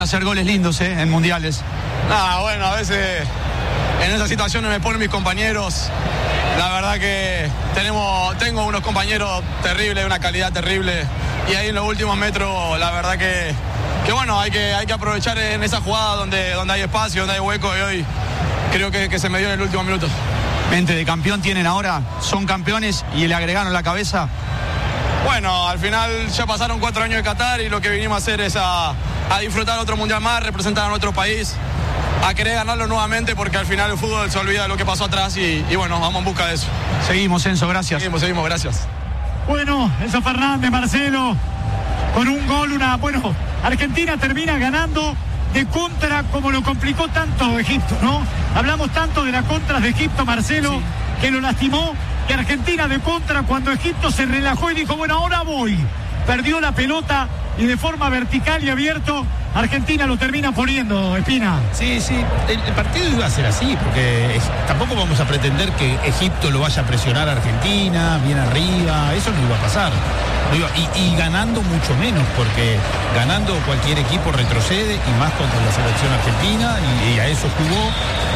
Hacer goles lindos, en mundiales. Bueno, a veces en esas situaciones me ponen mis compañeros. La verdad que tengo unos compañeros terribles, una calidad terrible. Y ahí en los últimos metros, la verdad que bueno, hay que aprovechar en esa jugada donde hay espacio, donde hay hueco. Y hoy creo que se me dio en el último minuto. Mente de campeón tienen ahora, son campeones y le agregaron la cabeza. Bueno, al final ya pasaron 4 años de Qatar y lo que vinimos a hacer es a disfrutar otro mundial más, representar a nuestro país, a querer ganarlo nuevamente, porque al final el fútbol se olvida de lo que pasó atrás y bueno, vamos en busca de eso. Seguimos, Enzo, gracias. Seguimos, gracias. Bueno, Enzo Fernández, Marcelo, con un gol, Argentina termina ganando de contra, como lo complicó tanto Egipto, ¿no? Hablamos tanto de las contras de Egipto, Marcelo, sí, que lo lastimó, que Argentina de contra, cuando Egipto se relajó y dijo, bueno, ahora voy. Perdió la pelota y de forma vertical y abierto, Argentina lo termina poniendo, Espina. Sí, el partido iba a ser así, porque tampoco vamos a pretender que Egipto lo vaya a presionar a Argentina, bien arriba, eso no iba a pasar. Y ganando mucho menos, porque ganando cualquier equipo retrocede, y más contra la selección argentina, y a eso jugó.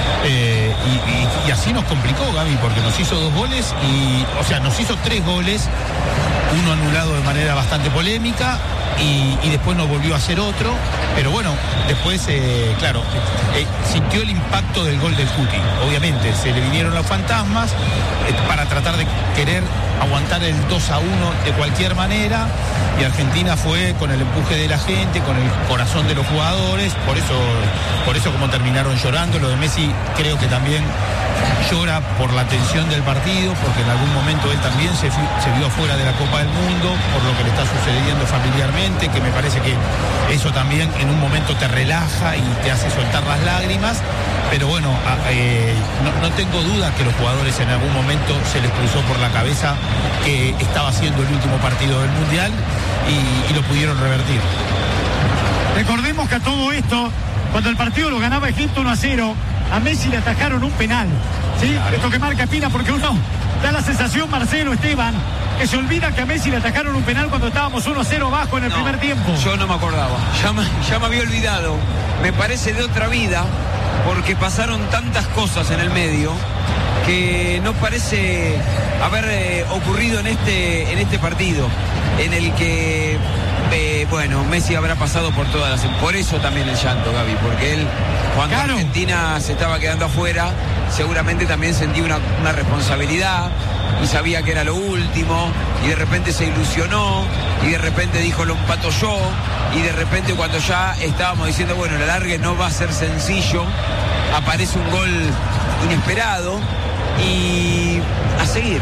Y así nos complicó, Gaby, porque nos hizo 2 goles, nos hizo 3 goles, uno anulado de manera bastante polémica, y después nos volvió a hacer otro, pero bueno, después, sintió el impacto del gol del Cuti. Obviamente, se le vinieron los fantasmas para tratar de querer aguantar el 2-1 de cualquier manera, y Argentina fue con el empuje de la gente, con el corazón de los jugadores, por eso como terminaron llorando. Lo de Messi creo que también llora por la tensión del partido, porque en algún momento él también se vio afuera de la Copa del Mundo por lo que le está sucediendo familiarmente, que me parece que eso también en un momento te relaja y te hace soltar las lágrimas. Pero bueno, no tengo duda que los jugadores en algún momento se les cruzó por la cabeza que estaba siendo el último partido del Mundial y lo pudieron revertir. Recordemos que a todo esto, cuando el partido lo ganaba Egipto 1-0, a Messi le atajaron un penal, ¿sí? Claro. Esto que marca Espina, porque uno da la sensación, Marcelo, Esteban, que se olvida que a Messi le atajaron un penal cuando estábamos 1-0 abajo en el primer tiempo. Yo no me acordaba, ya me había olvidado. Me parece de otra vida, porque pasaron tantas cosas en el medio que no parece haber ocurrido en este partido, en el que Messi habrá pasado por todas las... Por eso también el llanto, Gaby, porque él, cuando Argentina se estaba quedando afuera, seguramente también sentía una responsabilidad y sabía que era lo último, y de repente se ilusionó, y de repente dijo, lo empato yo, y de repente cuando ya estábamos diciendo, bueno, el alargue no va a ser sencillo, aparece un gol inesperado, y a seguir,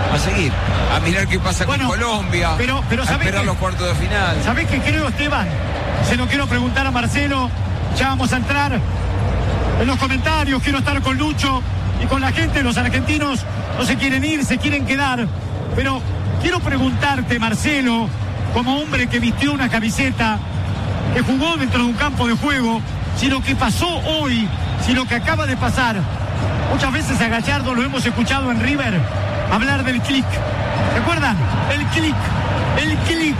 a mirar qué pasa con Colombia, pero a esperar los cuartos de final. ¿Sabés qué creo, Esteban? Se lo quiero preguntar a Marcelo, ya vamos a entrar en los comentarios, quiero estar con Lucho y con la gente. Los argentinos no se quieren ir, se quieren quedar, pero quiero preguntarte, Marcelo, como hombre que vistió una camiseta, que jugó dentro de un campo de juego, si lo que pasó hoy, si lo que acaba de pasar, muchas veces a Gallardo lo hemos escuchado en River hablar del clic. ¿Recuerdan? El clic.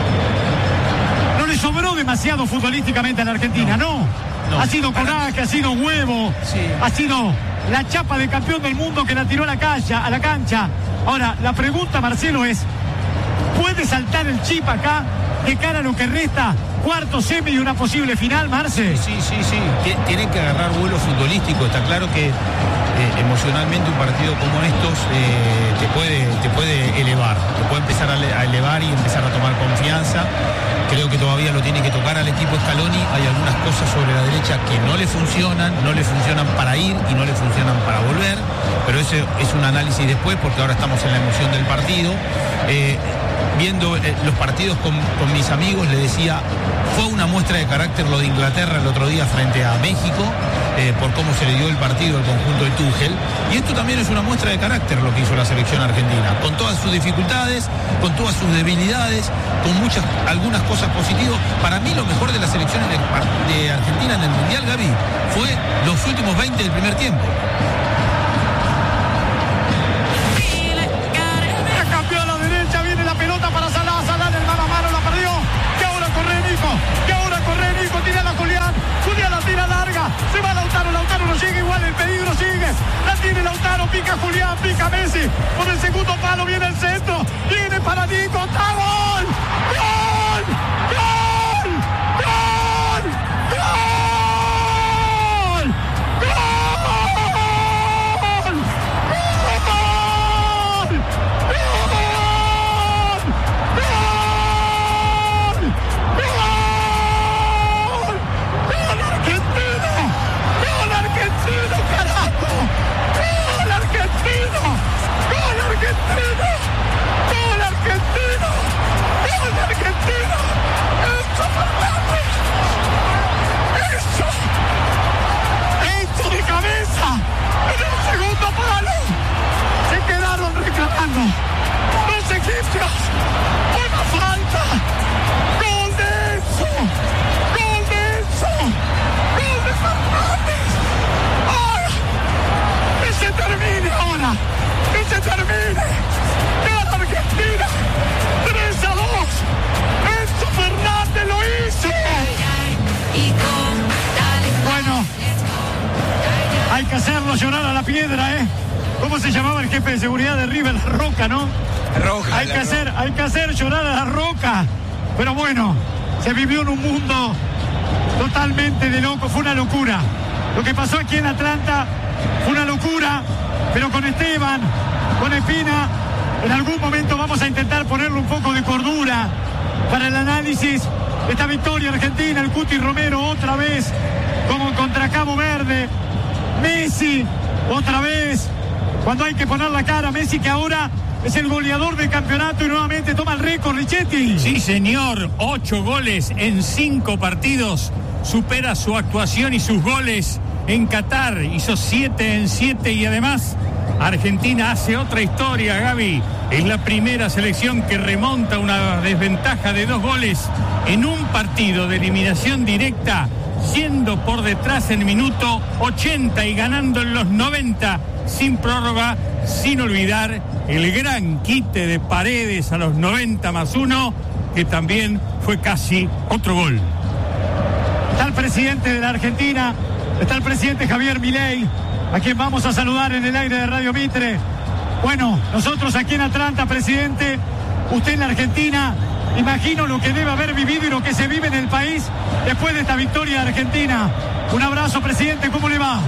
No le sobró demasiado futbolísticamente a la Argentina, ¿no? Ha sido coraje, ha sido huevo, sí. Ha sido la chapa de campeón del mundo que la tiró a la cancha. Ahora, la pregunta, Marcelo, es, ¿puede saltar el chip acá de cara a lo que resta? Cuarto, semi y una posible final, Marce. Sí. Tienen que agarrar vuelo futbolístico. Está claro que emocionalmente un partido como estos te puede elevar. Te puede empezar a elevar y empezar a tomar confianza. Creo que todavía lo tiene que tocar al equipo Scaloni. Hay algunas cosas sobre la derecha que no le funcionan para ir y no le funcionan para volver. Pero ese es un análisis después, porque ahora estamos en la emoción del partido. Viendo los partidos con mis amigos, le decía, fue una muestra de carácter lo de Inglaterra el otro día frente a México, por cómo se le dio el partido al conjunto de Tuchel, y esto también es una muestra de carácter lo que hizo la selección argentina, con todas sus dificultades, con todas sus debilidades, con algunas cosas positivas. Para mí lo mejor de la selección de Argentina en el Mundial, Gaby, fue los últimos 20 del primer tiempo. Para Salah, el mano a mano la perdió. Que ahora corre Nico, tira la Julián. la pica Messi, por el segundo palo viene el centro, viene para Nico, ¡está gol! ¡Gol! ¡Gol! ¡Gol! ¡Gol! Los egipcios, una falta, gol de Enzo, gol de Fernández. Ahora, que se termine ahora, que se termine. Gana Argentina, 3-2. Enzo Fernández lo hizo. Bueno, hay que hacerlo llorar a la piedra, ¿Cómo se llamaba el jefe de seguridad de River? La Roca, ¿no? Roja. Hay que hacer llorar a la Roca. Pero bueno, se vivió en un mundo totalmente de loco. Fue una locura. Lo que pasó aquí en Atlanta fue una locura. Pero con Esteban, con Espina, en algún momento vamos a intentar ponerle un poco de cordura para el análisis de esta victoria argentina. El Cuti Romero otra vez, como contra Cabo Verde. Messi, otra vez. Cuando hay que poner la cara, Messi, que ahora es el goleador del campeonato y nuevamente toma el récord, Richetti. Sí, señor, 8 goles en 5 partidos, supera su actuación y sus goles en Qatar, hizo 7 en 7 y además Argentina hace otra historia, Gaby. Es la primera selección que remonta una desventaja de 2 goles en un partido de eliminación directa, siendo por detrás en el minuto 80 y ganando en los 90 sin prórroga, sin olvidar el gran quite de Paredes a los 90+1, que también fue casi otro gol. Está el presidente de la Argentina, está el presidente Javier Milei, a quien vamos a saludar en el aire de Radio Mitre. Bueno, nosotros aquí en Atlanta, presidente, usted en la Argentina, imagino lo que debe haber vivido y lo que se vive en el país después de esta victoria de Argentina. Un abrazo, presidente, ¿cómo le va?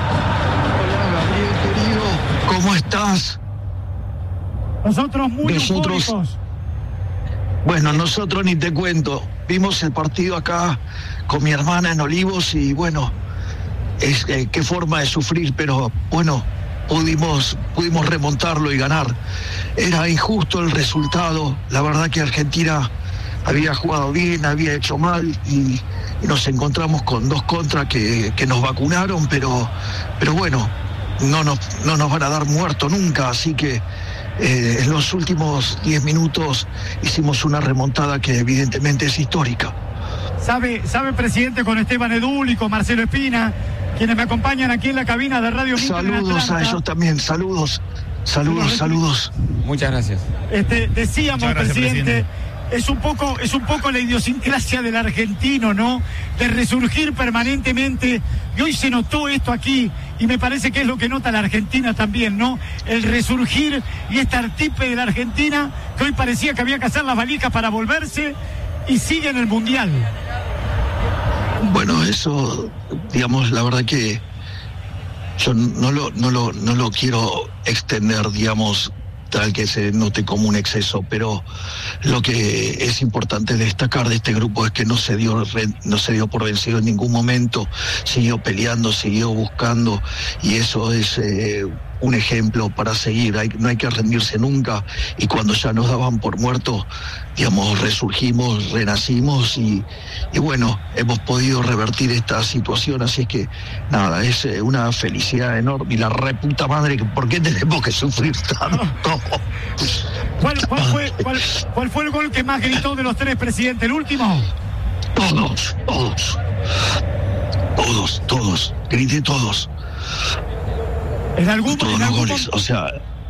¿Cómo estás? Nosotros muy eufóricos. Bueno, nosotros ni te cuento. Vimos el partido acá con mi hermana en Olivos y bueno, qué forma de sufrir, pero bueno, pudimos remontarlo y ganar. Era injusto el resultado. La verdad que Argentina había jugado bien, había hecho mal y nos encontramos con 2 contras que nos vacunaron, pero bueno, no nos van a dar muerto nunca, así que en los últimos 10 minutos hicimos una remontada que evidentemente es histórica. Sabe, presidente, con Esteban Edul y con Marcelo Espina, quienes me acompañan aquí en la cabina de Radio Mitre. Saludos a ellos también, saludos. Muchas gracias. Decíamos, gracias, presidente, es un poco la idiosincrasia del argentino, ¿no? De resurgir permanentemente. Y hoy se notó esto aquí, y me parece que es lo que nota la Argentina también, ¿no? El resurgir y este artípe de la Argentina, que hoy parecía que había que hacer las valijas para volverse, y sigue en el Mundial. Bueno, eso, digamos, la verdad que yo no lo quiero extender, digamos, tal que se note como un exceso, pero lo que es importante destacar de este grupo es que no se dio por vencido en ningún momento, siguió peleando, siguió buscando, y eso es un ejemplo para seguir. No hay que rendirse nunca, y cuando ya nos daban por muertos, digamos, resurgimos, renacimos y bueno, hemos podido revertir esta situación, así es que nada, es una felicidad enorme. Y la reputa madre, ¿por qué tenemos que sufrir tanto? ¿Cuál fue el gol que más gritó de los 3, presidente? ¿El último? Todos, grité todos. ¿En algún goles, o sea...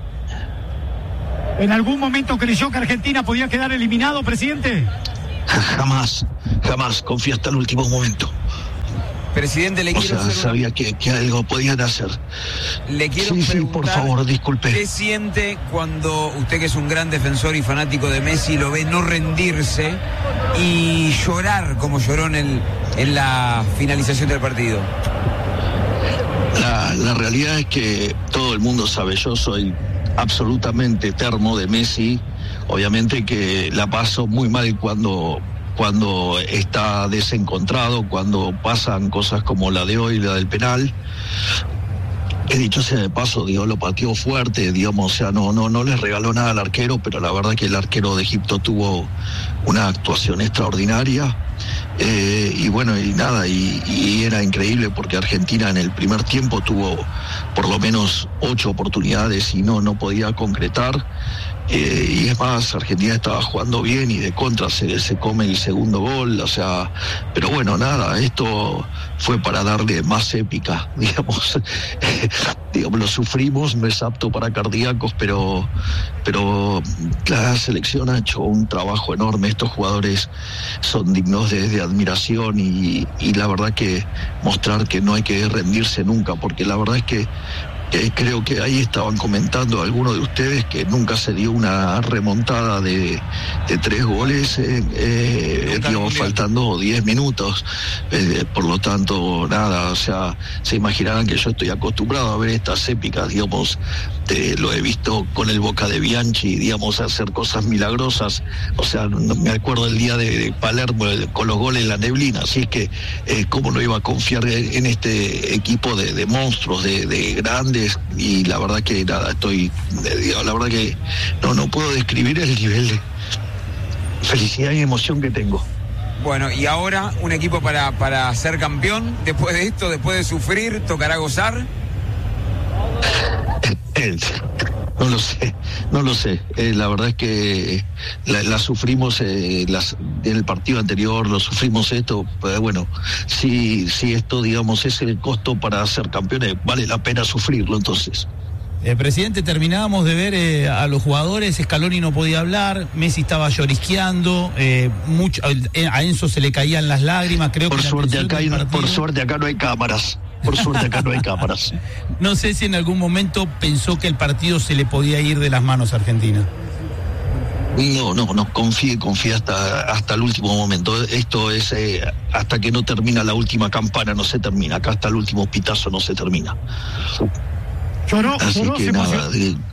¿En algún momento creyó que Argentina podía quedar eliminado, presidente? Jamás, confío hasta el último momento. Presidente, le quiero hacer sabía que algo podían hacer. Le quiero preguntar, sí, por favor, disculpe. ¿Qué siente cuando usted, que es un gran defensor y fanático de Messi, lo ve no rendirse y llorar como lloró en la finalización del partido? La realidad es que todo el mundo sabe, yo soy absolutamente termo de Messi. Obviamente que la paso muy mal cuando está desencontrado, cuando pasan cosas como la de hoy, la del penal. He dicho sea de paso, lo pateó fuerte, o sea, no les regaló nada al arquero, pero la verdad que el arquero de Egipto tuvo una actuación extraordinaria. Y bueno, y nada, y era increíble porque Argentina en el primer tiempo tuvo por lo menos 8 oportunidades y no podía concretar. Y es más, Argentina estaba jugando bien y de contra se come el segundo gol, o sea, pero bueno, nada, esto fue para darle más épica, digamos, lo sufrimos, no es apto para cardíacos, pero la selección ha hecho un trabajo enorme, estos jugadores son dignos de admiración y la verdad que mostrar que no hay que rendirse nunca, porque la verdad es que creo que ahí estaban comentando algunos de ustedes que nunca se dio una remontada de 3 goles, faltando 10 minutos. Por lo tanto, nada, o sea, se imaginarán que yo estoy acostumbrado a ver estas épicas, lo he visto con el Boca de Bianchi, hacer cosas milagrosas. O sea, no me acuerdo el día de Palermo con los goles en la neblina, así es que cómo no iba a confiar en este equipo de monstruos, de grandes. Y la verdad que nada, la verdad que no puedo describir el nivel de felicidad y emoción que tengo. Bueno, y ahora un equipo para ser campeón, después de esto, después de sufrir, ¿tocará gozar? No lo sé. La verdad es que la sufrimos en el partido anterior, lo sufrimos esto. Bueno, si esto, es el costo para ser campeones, vale la pena sufrirlo entonces. Presidente, terminábamos de ver a los jugadores, Scaloni no podía hablar, Messi estaba llorisqueando, a Enzo se le caían las lágrimas, creo que... Por suerte acá no hay cámaras. No sé si en algún momento pensó que el partido se le podía ir de las manos a Argentina. No, confíe hasta el último momento. Esto es hasta que no termina la última campana, no se termina. Acá hasta el último pitazo no se termina. Así que nada.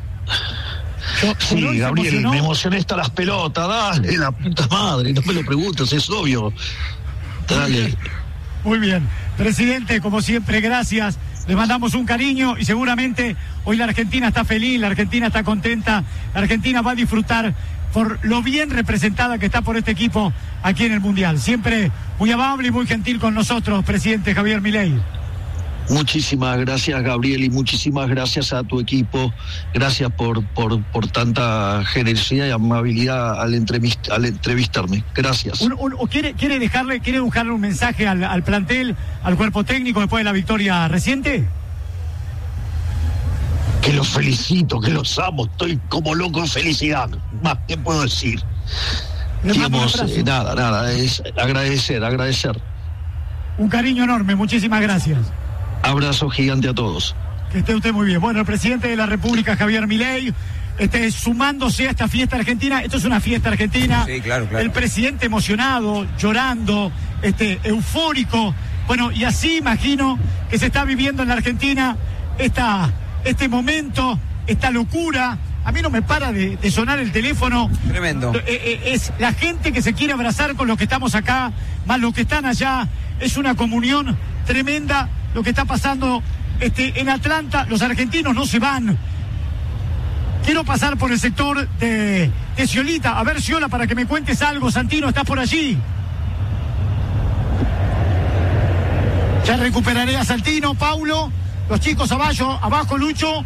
Sí, Gabriel, me emocioné hasta las pelotas. Dale, la puta madre, no me lo preguntes, es obvio. Dale. Muy bien. Presidente, como siempre, gracias. Les mandamos un cariño y seguramente hoy la Argentina está feliz, la Argentina está contenta, la Argentina va a disfrutar por lo bien representada que está por este equipo aquí en el Mundial. Siempre muy amable y muy gentil con nosotros, presidente Javier Milei. Muchísimas gracias, Gabriel, y muchísimas gracias a tu equipo. Gracias por tanta generosidad y amabilidad al entrevistarme. Gracias. ¿Quiere dejarle un mensaje al plantel, al cuerpo técnico después de la victoria reciente? Que los felicito, que los amo. Estoy como loco en felicidad. Más, ¿qué puedo decir? Nada, es agradecer. Un cariño enorme, muchísimas gracias. Abrazo gigante a todos. Que esté usted muy bien. Bueno, el presidente de la República, Javier Milei, sumándose a esta fiesta argentina. Esto es una fiesta argentina. Sí, claro. El presidente emocionado, llorando, eufórico. Bueno, y así imagino que se está viviendo en la Argentina este momento, esta locura. A mí no me para de sonar el teléfono. Tremendo. Es la gente que se quiere abrazar con los que estamos acá, más los que están allá. Es una comunión tremenda lo que está pasando en Atlanta. Los argentinos no se van. Quiero pasar por el sector de Sciolita. A ver, Sciola, para que me cuentes algo. Santino, ¿estás por allí? Ya recuperaré a Santino, Paulo. Los chicos abajo, Lucho.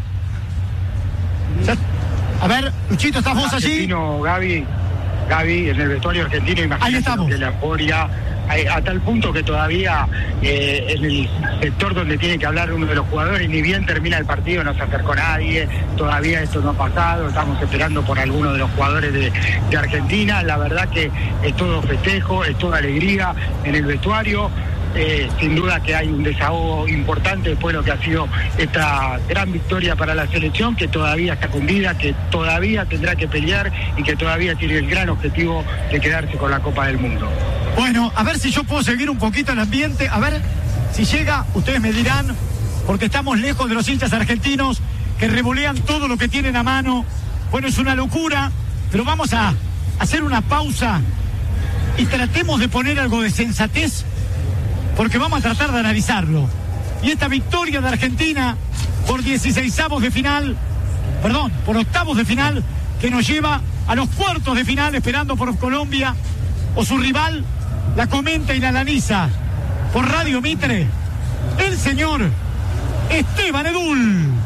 A ver, Luchito, ¿estás vos allí? Gaby, en el vestuario argentino, imagínate. Ahí estamos. Que la euforia, a tal punto que todavía en el sector donde tiene que hablar uno de los jugadores, ni bien termina el partido, no se acercó nadie, todavía esto no ha pasado, estamos esperando por alguno de los jugadores de Argentina. La verdad que es todo festejo, es toda alegría en el vestuario. sin duda que hay un desahogo importante después de lo que ha sido esta gran victoria para la selección, que todavía está con vida, que todavía tendrá que pelear y que todavía tiene el gran objetivo de quedarse con la Copa del Mundo. Bueno, a ver si yo puedo seguir un poquito el ambiente, a ver si llega, ustedes me dirán, porque estamos lejos de los hinchas argentinos que revolean todo lo que tienen a mano. Bueno, es una locura, pero vamos a hacer una pausa y tratemos de poner algo de sensatez, porque vamos a tratar de analizarlo. Y esta victoria de Argentina por 16avos de final, perdón, por octavos de final, que nos lleva a los cuartos de final, esperando por Colombia o su rival, la comenta y la analiza por Radio Mitre el señor Esteban Edul.